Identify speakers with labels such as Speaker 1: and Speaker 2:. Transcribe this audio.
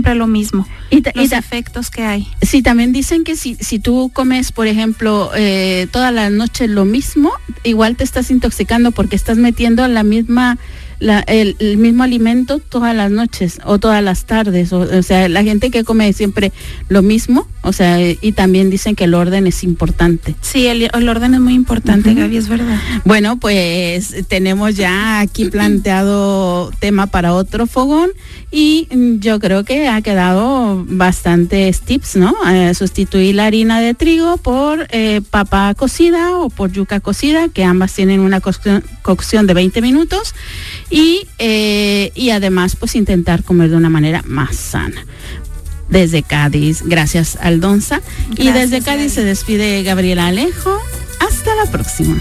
Speaker 1: siempre lo mismo, los efectos que hay.
Speaker 2: Sí, también dicen que si tú comes, por ejemplo, toda la noche lo mismo, igual te estás intoxicando porque estás metiendo el mismo alimento todas las noches o todas las tardes, o sea, la gente que come siempre lo mismo, o sea, y también dicen que el orden es importante.
Speaker 1: Sí, el orden es muy importante, Gaby, es verdad.
Speaker 2: Bueno, pues tenemos ya aquí planteado tema para otro fogón y yo creo que ha quedado bastantes tips, ¿no? Sustituir la harina de trigo por papa cocida o por yuca cocida, que ambas tienen una cocción de 20 minutos. Y además pues intentar comer de una manera más sana. Desde Cádiz, gracias Aldonza. Y desde Cádiz se despide Gabriela Alejo. Hasta la próxima.